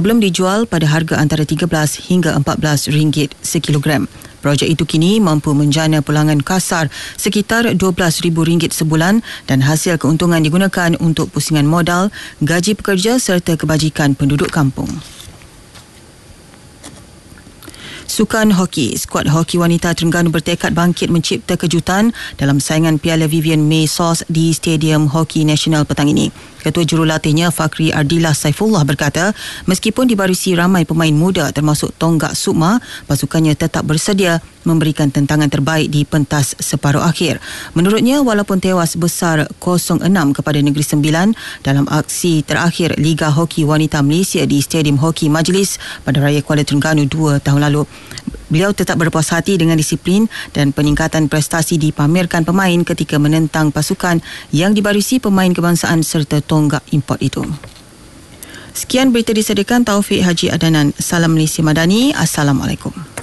sebelum dijual pada harga antara 13 hingga RM14 sekilogram. Projek itu kini mampu menjana pulangan kasar sekitar RM12,000 sebulan dan hasil keuntungan digunakan untuk pusingan modal, gaji pekerja serta kebajikan penduduk kampung. Sukan hoki, skuad hoki wanita Terengganu bertekad bangkit mencipta kejutan dalam saingan Piala Vivian May SOS di Stadium Hoki Nasional petang ini. Ketua Jurulatihnya Fakri Ardillah Saifullah berkata, meskipun dibarisi ramai pemain muda termasuk Tonggak Sukma, pasukannya tetap bersedia memberikan tentangan terbaik di pentas separuh akhir. Menurutnya, walaupun tewas besar 0-6 kepada Negeri Sembilan dalam aksi terakhir Liga Hoki Wanita Malaysia di Stadium Hoki Majlis pada Raya Kuala Terengganu 2 tahun lalu, beliau tetap berpuas hati dengan disiplin dan peningkatan prestasi dipamerkan pemain ketika menentang pasukan yang dibarisi pemain kebangsaan serta tonggak import itu. Sekian berita disediakan Taufik Haji Adanan. Salam Malaysia Madani. Assalamualaikum.